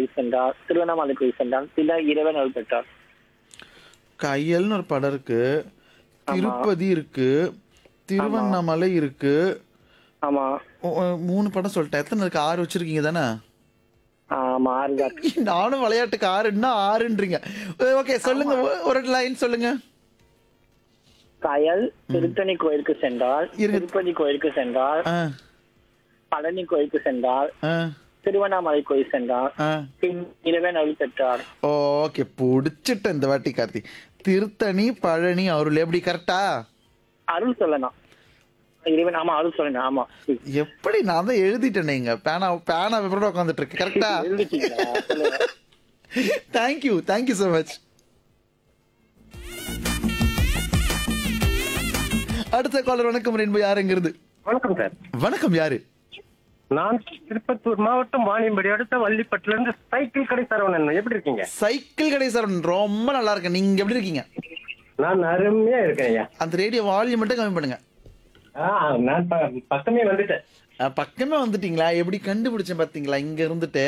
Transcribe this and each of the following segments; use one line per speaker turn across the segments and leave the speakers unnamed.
கோயில் சென்றார், திருவண்ணாமலை கோயில் சென்றார், பின்னர் இறைவன் அருள் பெற்றார்.
கையல்னு ஒரு படம் இருக்கு,
ஆமா
திருப்பதி இருக்கு,
ஆமா
திருவண்ணாமலை இருக்கு.
ஆமா
3 படம் சொல்லிட்டேன். எத்தனை இருக்கு? 6 வச்சிருக்கீங்க தானே?
ஆமா ஆறுகார்.
நானும் விளையாட்டுக்கு 6ன்னா 6ன்றீங்க. ஓகே, சொல்லுங்க.
ஆமா
ஒரு லைன் சொல்லுங்க.
கயல் திருத்தணி கோயிலுக்கு சென்றால்,
இருங்க.
திருப்பதி கோயிலுக்கு சென்றால்,
ஆ,
பழனி கோயிலுக்கு சென்றால்,
ஆ,
திருவண்ணாமலை கோயில் சென்றார்,
ஆ.
பின் இறைவன் அருள் பெற்றார்.
ஓகே, பிடிச்சிட்டேன் இந்த வாட்டி கார்த்தி. திருத்தணி, பழனி, அருள் எப்படி கரெக்டா?
அருள் சொல்லணும். இறைவன் ஆமா அருள் சொல்லணும். ஆமா
எப்படி? நான் தான் எழுதிட்டேனே, இங்க பேனா பேப்பரோட உட்காந்துட்டு இருக்கு. கரெக்டா?
எழுதிட்டீங்களா? சொல்லுங்க.
Thank you so much. அடுத்த காலர். வணக்கம் ரெயின்போ. யாருங்கிறது?
வணக்கம் சார்.
வணக்கம். யாரு?
நான் திருப்பத்தூர் மாவட்டம் வாணியம்படி அடுத்த வள்ளிப்பட்டுல இருந்து சைக்கிள் கடை சரவணன். எப்படி இருக்கீங்க?
சைக்கிள் கடை சார், ரொம்ப நல்லா இருக்கேன். நீங்க எப்படி இருக்கீங்க?
நான் அருமையா இருக்கேன் ஐயா.
அந்த ரேடியோ வால்யூம் மட்டும் கம்மி பண்ணுங்க.
நான் பக்கமே வந்துட்டேன்.
பக்கமே வந்துட்டீங்களா? எப்படி கண்டுபிடிச்சேன் பாத்தீங்களா? இங்க இருந்துட்டு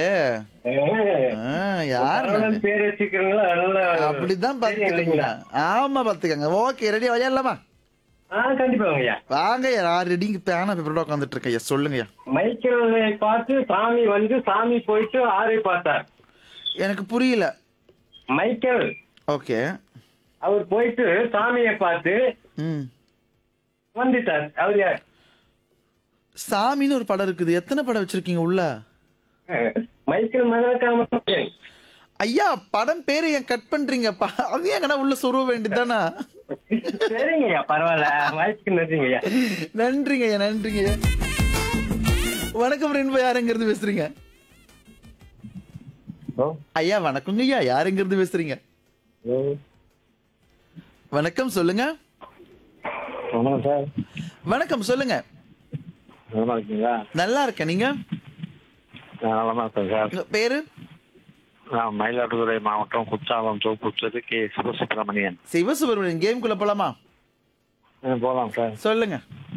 யார்
சரவணன் பேர் வச்சுக்கிறீங்களா?
அப்படிதான் பாத்துக்கிறீங்களா? ஆமா, பாத்துக்கங்க. ஓகே, ரெடியா விளையாடலாமா?
கண்டிப்பா ஐயா.
வாங்க. நான் ரெடிங்க. பேனா பேப்பரோட உட்காந்துட்டு இருக்கேன். சொல்லுங்க.
மைக்கேலை பார்த்து சாமி வந்து சாமி போயிட்டு ஆரை பார்த்தார்.
எனக்கு புரியல.
Michael
okay.
அவர் போயிட்டு சாமியை பார்த்து
ம்.
வந்துட்டார். அவர் யார்?
சாமின்னு ஒரு படம் இருக்குது. எத்தனை படம் வச்சிருக்கீங்க உள்ள?
மைக்கேல் மதனகாமன்.
ஐயா, படம் பேரு ஏன் கட் பண்றீங்க? அது ஏங்கடா உள்ள சொருவ வேண்டியதானா?
சரிங்க ஐயா, பரவாயில்ல. வாய்ப்புக்கு நன்றிங்க ஐயா.
நன்றிங்க. வணக்கம் ரெயின்போ. யாருங்கிறது பேசுறீங்க? ஐயா வணக்கங்க. ஐயா யாருங்கிறது பேசுறீங்க? வணக்கம், சொல்லுங்க.
வணக்கம் சார்.
வணக்கம், சொல்லுங்க.
நல்லா இருக்கீங்களா?
நல்லா இருக்கேன். நீங்க?
நலமா இருக்கேன் சார்.
உங்க பேரு?
நான் மயிலாடுதுறை மாவட்டம் குற்றாலம் தோப்புச்சது கே சிவசுப்பிரமணியன்.
சிவசுப்பிரமணியன். கேம்குள்ள போலாமா?
போலாம் சார்.
சொல்லுங்க.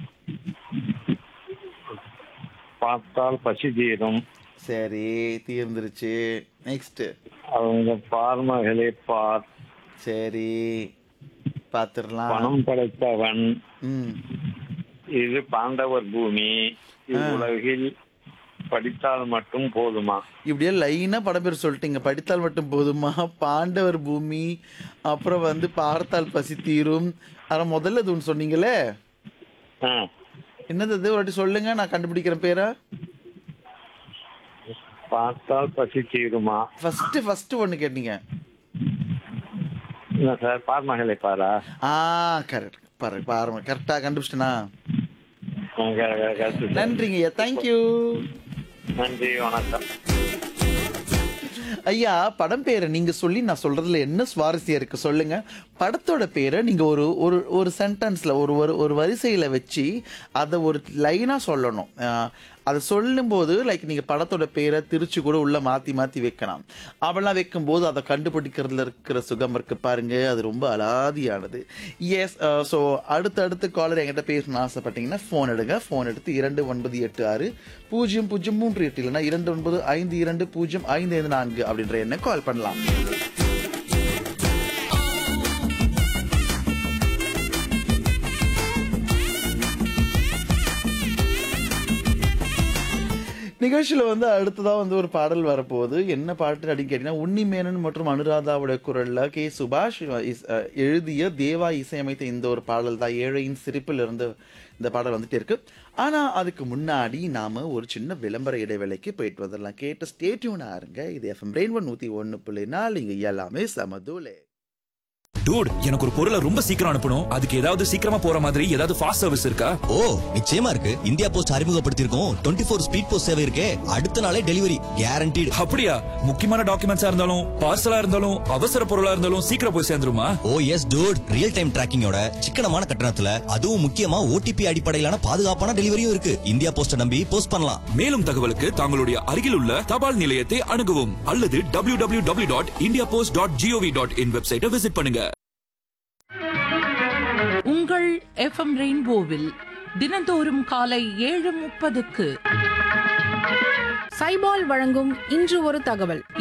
பார்த்தால் பசி தீரும்.
சரி, தீர்ந்துருச்சு. நெக்ஸ்ட்.
அவங்க பார்மகளே பார்.
சரி, பாத்துடலாம்.
பணம் படைத்தவன்.
ம்.
இது பாண்டவர் பூமி. இவ்வுலகில் படித்தால் மட்டும் போதுமா?
இப்படியே லைனா படம் பேர் சொல்லிட்டீங்க. படித்தால் மட்டும் போதுமா, பாண்டவர் பூமி, அப்புறம் வந்து பார்த்தால் பசி தீரும். ஆனா முதல்ல இது ஒன்று சொன்னீங்களே, என்னது அது? ஒரு வாட்டி சொல்லுங்க, நான் கண்டுபிடிக்கிறேன் பேரா.
பார்த்தால் பசி தீருமா?
ஃபர்ஸ்ட் ஒன்று கேட்டீங்க.
என்ன சார்? பார்மகளை பாரா?
கரெக்ட். பாருங்க, கரெக்டா கண்டுபிடிச்சிட்டேனா?
கருத்து சார்.
நன்றிங்க. தேங்க்யூ.
நன்றி, வணக்கம்.
ஐயா, படம் பேரை நீங்க சொல்லி நான் சொல்றதுல என்ன சுவாரஸ்யம் இருக்கு சொல்லுங்க. படத்தோட பேரை நீங்க ஒரு சென்டென்ஸ்ல ஒரு வரிசையில வச்சு அதை ஒரு லைனா சொல்லணும். அதை சொல்லும்போது லைக் நீங்க படத்தோட பேரை திருச்சி கூட உள்ள மாத்தி வைக்கலாம். அவெல்லாம் வைக்கும்போது அதை கண்டுபிடிக்கிறதுல இருக்கிற சுகம் இருக்கு பாருங்க, அது ரொம்ப அலாதியானது. எஸ். ஸோ அடுத்த காலர் என்கிட்ட பேசணும்னு ஆசைப்பட்டீங்கன்னா ஃபோன் எடுங்க. ஃபோன் எடுத்து 2986 0038 இல்லைன்னா 2952205554 அப்படின்ற எண்ணை கால் பண்ணலாம். நிகழ்ச்சியில் வந்து அடுத்ததாக வந்து ஒரு பாடல் வரப்போகுது. என்ன பாட்டு அப்படின்னு கேட்டீங்கன்னா, உன்னிமேனன் மற்றும் அனுராதாவுடைய குரல்ல கே சுபாஷ் எழுதிய தேவா இசையமைத்த இந்த ஒரு பாடல் தான். ஏழையின் சிரிப்பில் இருந்து இந்த பாடல் வந்துட்டே இருக்கு. ஆனால் அதுக்கு முன்னாடி நாம ஒரு சின்ன விளம்பர இடைவேளைக்கு போயிட்டு வந்துடலாம். கேட்டு ஸ்டேட்யூன் ஆருங்க. இது எஃப்எம் ரெயின்போ 101.4. இங்க எல்லாமே சமதூலே.
டூட், எனக்கு ஒரு பொருளை ரொம்ப சீக்கிரம் அனுப்பணும். அதுக்கு ஏதாவது சீக்கிரமா போற மாதிரி ஏதாவது ஃபாஸ்ட் சர்வீஸ் இருக்கா?
ஓ, நிச்சயமா இருக்கு. இந்தியா போஸ்ட் அறிமுகப்படுத்தியிருக்கோம் 24 ஸ்பீட் போஸ்ட் சேவை இருக்கே. அடுத்த நாளே டெலிவரி கேரண்டீடு.
அப்படியா? முக்கியமான டாக்குமெண்ட்ஸா இருந்தாலும் பார்சலா இருந்தாலும் அவசர பொருளா இருந்தாலும் சீக்கிரம் போய் சேர்ந்துருமா?
ஓ எஸ் டூட், ரியல் டைம் டிராக்கிங்கோட சிக்கனமான கட்டணத்துல, அதுவும் முக்கியமா ஓடிபி அடிப்படையிலான பாதுகாப்பான டெலிவரியும் இருக்கு. இந்தியா போஸ்ட் நம்பி போஸ்ட் பண்ணலாம்.
மேலும் தகவலுக்கு தங்களுடைய அருகில் உள்ள தபால் நிலையத்தை அணுகவும் அல்லது www.indiapost.gov.in வெப்சைட்டை விசிட் பண்ணுங்க.
உங்கள் எஃப்எம் ரெயின்போவில் தினந்தோறும் காலை 7:30 சைபால் வழங்கும் இன்று ஒரு தகவல்.